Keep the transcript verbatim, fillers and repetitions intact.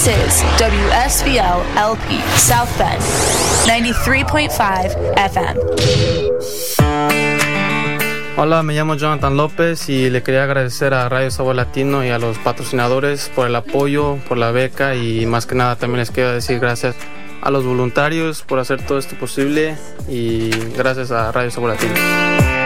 This is W S B L L P South Bend, ninety-three point five F M. Hola, me llamo Jonathan López y le quería agradecer a Radio Sabor Latino y a los patrocinadores por el apoyo, por la beca y más que nada también les quiero decir gracias a los voluntarios por hacer todo esto posible y gracias a Radio Sabor Latino.